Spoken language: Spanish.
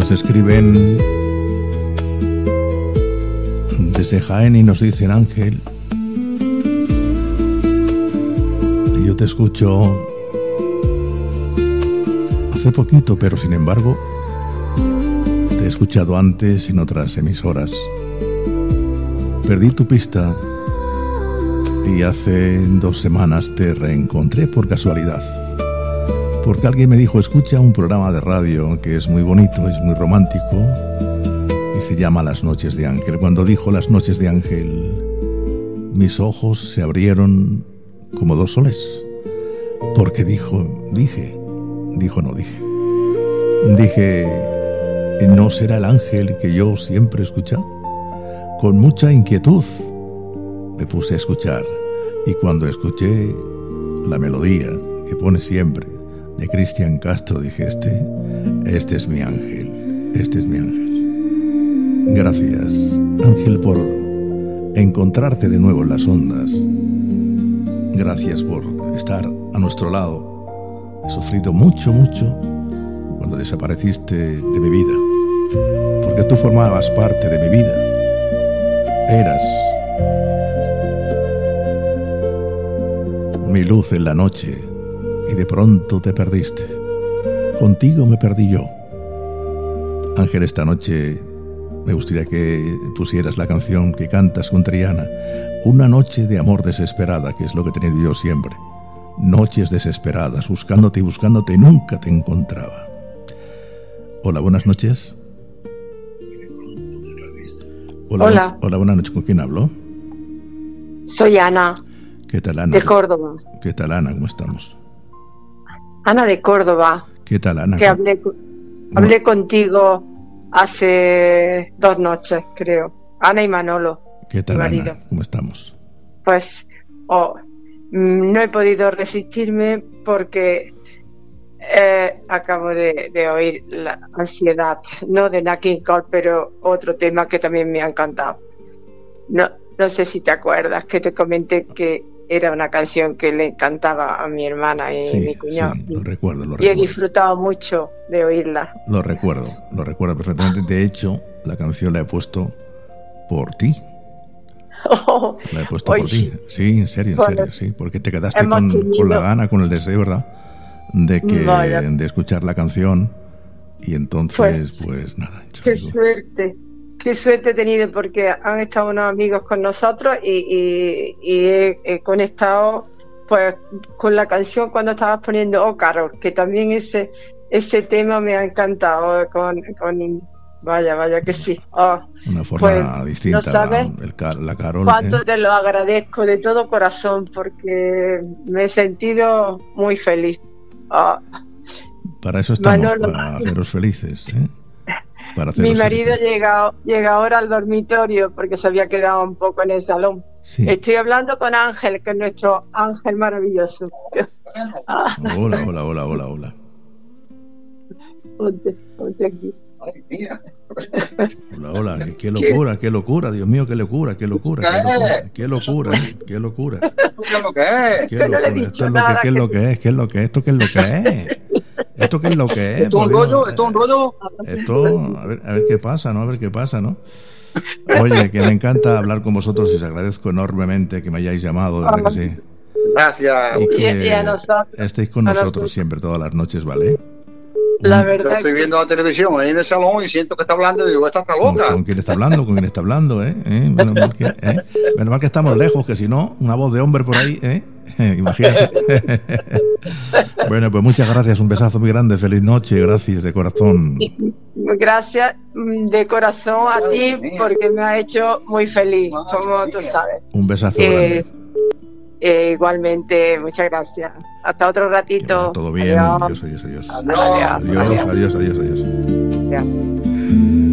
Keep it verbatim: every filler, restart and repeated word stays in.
Nos escriben desde Jaén y nos dicen: Ángel, yo te escucho hace poquito, pero sin embargo te he escuchado antes en otras emisoras. Perdí tu pista y hace dos semanas te reencontré por casualidad, porque alguien me dijo: escucha un programa de radio que es muy bonito, es muy romántico y se llama Las Noches de Ángel. Cuando dijo Las Noches de Ángel, mis ojos se abrieron como dos soles, porque dijo, dije, dijo no dije, dije, ¿no será el ángel que yo siempre he escuchado? Con mucha inquietud me puse a escuchar, y cuando escuché la melodía que pone siempre de Cristian Castro, dije: este, este es mi ángel, este es mi ángel. Gracias, Ángel, por encontrarte de nuevo en las ondas. Gracias por estar a nuestro lado. He sufrido mucho, mucho cuando desapareciste de mi vida, porque tú formabas parte de mi vida. Eras mi luz en la noche y de pronto te perdiste. Contigo me perdí yo. Ángel, esta noche me gustaría que pusieras la canción que cantas con Triana, Una noche de amor desesperada, que es lo que he tenido yo siempre. Noches desesperadas, buscándote y buscándote y nunca te encontraba. Hola, buenas noches. Hola. Hola. Hola, buenas noches. ¿Con quién hablo? Soy Ana. ¿Qué tal, Ana? De Córdoba. ¿Qué tal, Ana? ¿Cómo estamos? Ana de Córdoba. ¿Qué tal, Ana? Que hablé, hablé contigo hace dos noches, creo. Ana y Manolo. ¿Qué tal, marido. Ana? ¿Cómo estamos? Pues oh, no he podido resistirme porque eh, acabo de, de oír La Ansiedad, no de Nat King Cole, pero otro tema que también me ha encantado. No, no sé si te acuerdas que te comenté que era una canción que le encantaba a mi hermana y sí, mi cuñado. Sí, lo recuerdo, lo y recuerdo. he disfrutado mucho de oírla. Lo recuerdo, lo recuerdo perfectamente. De hecho, la canción la he puesto por ti. Oh, la he puesto hoy, por ti. Sí, en serio, en bueno, serio, sí. Porque te quedaste con, tenido... con la gana, con el deseo, ¿verdad? De que Vaya. de escuchar la canción. Y entonces, pues, pues nada. Qué digo, suerte. Qué suerte he tenido, porque han estado unos amigos con nosotros y, y, y he, he conectado pues con la canción cuando estabas poniendo Oh Carol, que también ese ese tema me ha encantado con, con vaya, vaya que sí. Oh, una forma pues, distinta, no sabes la, el, la Carol. Cuánto ¿eh? te lo agradezco de todo corazón, porque me he sentido muy feliz. Oh. Para eso estamos, Manolo, para haceros felices, ¿eh? Para mi marido felices. llega, llega ahora al dormitorio porque se había quedado un poco en el salón. Sí. Estoy hablando con Ángel, que es nuestro ángel maravilloso. Hola, hola, hola, hola, hola. Ponte, ponte aquí. Hola, hola, qué locura, qué locura, Dios mío, qué locura, qué locura, qué locura, qué locura, qué locura. ¿Qué es lo que es? Esto es lo que, ¿qué es lo que es? ¿Qué es lo que es? ¿Esto qué es lo que es? ¿Esto qué es lo que es? ¿Esto es un rollo? ¿Esto es un rollo? Esto, a ver, a ver qué pasa, ¿no? A ver qué pasa, ¿no? Oye, que me encanta hablar con vosotros y os agradezco enormemente que me hayáis llamado, de verdad que sí. Gracias. Y que y a nosotros, estéis con nosotros, nosotros siempre, todas las noches, ¿vale? La verdad. Yo estoy viendo la televisión ahí en el salón y siento que está hablando y digo, esta está loca. ¿Con, ¿Con quién está hablando? ¿Con quién está hablando? ¿Eh? ¿Eh? Menos, mal que, ¿eh? Menos mal que estamos lejos, que si no, una voz de hombre por ahí, ¿eh? Imagínate. Bueno, pues muchas gracias, un besazo muy grande, feliz noche, gracias de corazón. Gracias de corazón a ti, porque me ha hecho muy feliz, como tú sabes. Un besazo eh, grande. Eh, igualmente, muchas gracias. Hasta otro ratito. Todo bien, adiós, adiós, adiós. Adiós, adiós, adiós, adiós, adiós. adiós. adiós.